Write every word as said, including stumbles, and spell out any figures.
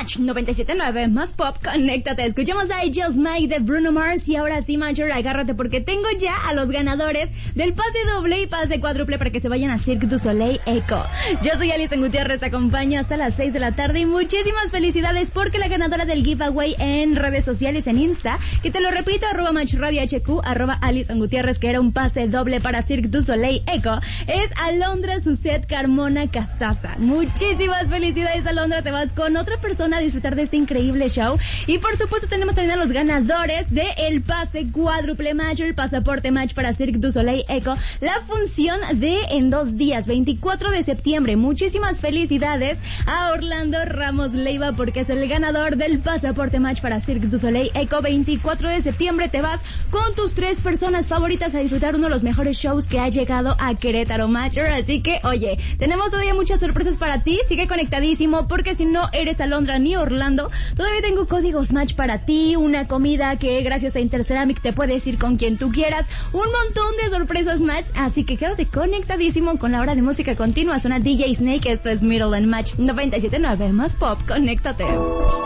Match noventa y siete punto nueve, más pop, conéctate. Escuchamos a Just Mike de Bruno Mars y ahora sí, Major, agárrate porque tengo ya a los ganadores del pase doble y pase cuádruple para que se vayan a Cirque du Soleil Echo. Yo soy Alison Gutiérrez, te acompaño hasta las seis de la tarde y muchísimas felicidades porque la ganadora del giveaway en redes sociales, en Insta, que te lo repito, arroba Match Radio H Q, arroba Alison Gutiérrez, que era un pase doble para Cirque du Soleil Echo, es Alondra Suset Carmona Casasa. Muchísimas felicidades, Alondra, te vas con otra persona a disfrutar de este increíble show. Y por supuesto tenemos también a los ganadores de el pase cuádruple Match, el pasaporte Match para Cirque du Soleil Echo, la función de en dos días, veinticuatro de septiembre. Muchísimas felicidades a Orlando Ramos Leiva porque es el ganador del pasaporte Match para Cirque du Soleil Echo. Veinticuatro de septiembre te vas con tus tres personas favoritas a disfrutar uno de los mejores shows que ha llegado a Querétaro, Matcher. Así que, oye, tenemos todavía muchas sorpresas para ti. Sigue conectadísimo porque si no eres Alondra ni Orlando, todavía tengo códigos Match para ti, una comida que gracias a Interceramic te puedes ir con quien tú quieras, un montón de sorpresas Match. Así que quédate conectadísimo con la hora de música continua. Suena D J Snake, esto es Middle and Match noventa y siete punto nueve, más pop, conéctate.